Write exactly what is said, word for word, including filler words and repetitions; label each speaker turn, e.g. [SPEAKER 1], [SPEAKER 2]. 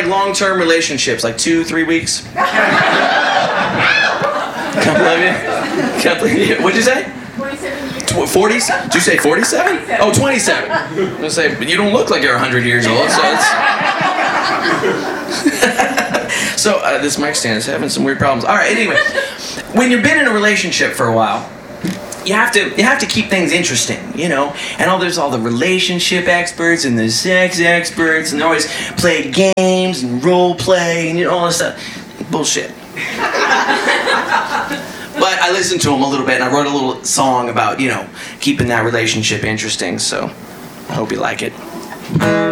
[SPEAKER 1] long-term relationships, like two, three weeks? Can't believe you. Can't believe you. What'd you say?
[SPEAKER 2] twenty-seven years.
[SPEAKER 1] Tw- forty? Did you say forty-seven? Oh, twenty-seven. I was gonna say, but you don't look like you're one hundred years old, so it's... So, uh, this mic stand is having some weird problems. All right, anyway. When you've been in a relationship for a while, you have to you have to keep things interesting, you know? And all there's all the relationship experts and the sex experts, and they always play games and role play and you know, all this stuff. Bullshit. But I listened to them a little bit, and I wrote a little song about, you know, keeping that relationship interesting, so I hope you like it.